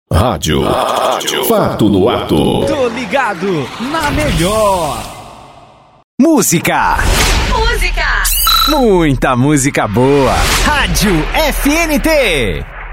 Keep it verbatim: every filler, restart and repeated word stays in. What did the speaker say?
Rádio. Rádio. Fato no ato. Tô ligado na melhor. Música. Música. Muita música boa. Rádio F N T.